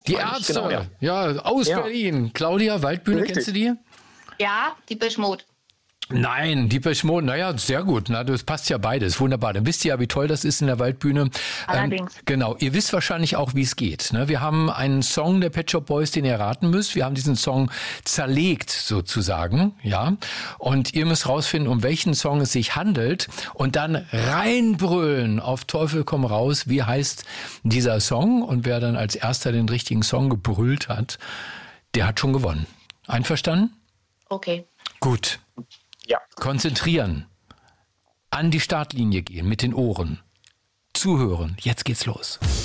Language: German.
Die Ärzte, Genau, ja. Aus Berlin. Claudia, Waldbühne, Richtig. kennst du die? Ja, die Beschmut. Nein, Depeche Mode, naja, sehr gut. Na, das passt ja beides. Wunderbar. Dann wisst ihr ja, wie toll das ist in der Waldbühne. Allerdings. Genau. Ihr wisst wahrscheinlich auch, wie es geht. Ne? Wir haben einen Song der Pet Shop Boys, den ihr raten müsst. Wir haben diesen Song zerlegt, sozusagen. Ja. Und ihr müsst rausfinden, um welchen Song es sich handelt. Und dann reinbrüllen auf Teufel komm raus. Wie heißt dieser Song? Und wer dann als erster den richtigen Song gebrüllt hat, der hat schon gewonnen. Einverstanden? Okay. Gut. Ja. Konzentrieren, an die Startlinie gehen mit den Ohren, zuhören, jetzt geht's los.